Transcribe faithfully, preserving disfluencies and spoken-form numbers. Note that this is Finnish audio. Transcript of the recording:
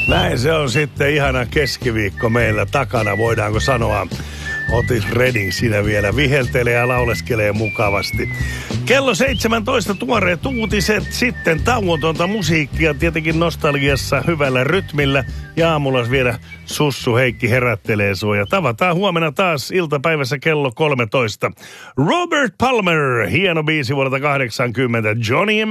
Näin se on sitten ihana keskiviikko meillä takana, voidaanko sanoa. Otis Redding siinä vielä viheltelee ja lauleskelee mukavasti. Kello seitsemäntoista tuoreet uutiset, sitten tauotonta musiikkia, tietenkin nostalgiassa hyvällä rytmillä. Ja aamulla vielä Sussu Heikki herättelee sua. Ja tavataan huomenna taas iltapäivässä kello kolmetoista. Robert Palmer, hieno biisi vuodelta kahdeksankymmentä, Johnny